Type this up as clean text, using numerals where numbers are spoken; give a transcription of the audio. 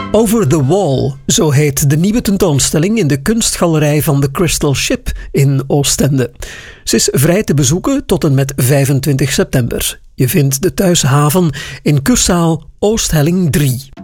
Over the Wall, zo heet de nieuwe tentoonstelling in de kunstgalerij van The Crystal Ship in Oostende. Ze is vrij te bezoeken tot en met 25 september. Je vindt de thuishaven in kurszaal Oosthelling 3.